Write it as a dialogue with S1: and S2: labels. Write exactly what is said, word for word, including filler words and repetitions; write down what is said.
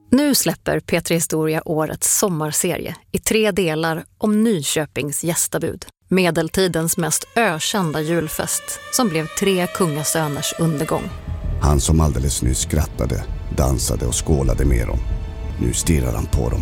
S1: Nu släpper P tre Historia årets sommarserie i tre delar om Nyköpings gästabud. Medeltidens mest ökända julfest som blev tre kungasöners undergång.
S2: Han som alldeles nyss skrattade, dansade och skålade med dem. Nu stirrar han på dem